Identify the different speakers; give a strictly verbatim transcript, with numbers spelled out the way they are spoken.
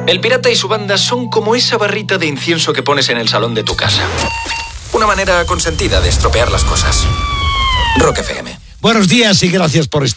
Speaker 1: El pirata y su banda son como esa barrita de incienso que pones en el salón de tu casa. Una manera consentida de estropear las cosas. Rock F M.
Speaker 2: Buenos días y gracias por estar.